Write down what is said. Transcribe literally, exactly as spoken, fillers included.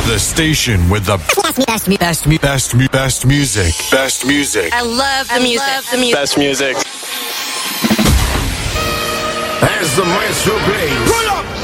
The station with the best, best, best, best, best music. Best music. I love the music. Love the music. Best music. As the maestro plays,